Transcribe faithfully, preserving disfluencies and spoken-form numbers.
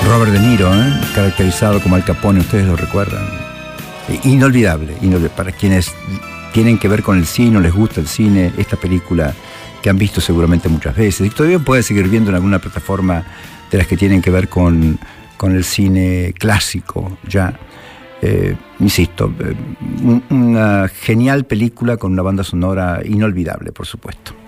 Robert De Niro, ¿eh? Caracterizado como Al Capone, ustedes lo recuerdan. Inolvidable, inolvidable. Para quienes tienen que ver con el cine o les gusta el cine, esta película que han visto seguramente muchas veces y todavía puede seguir viendo en alguna plataforma de las que tienen que ver con, con el cine clásico ya. Eh, insisto, eh, una genial película con una banda sonora inolvidable, por supuesto.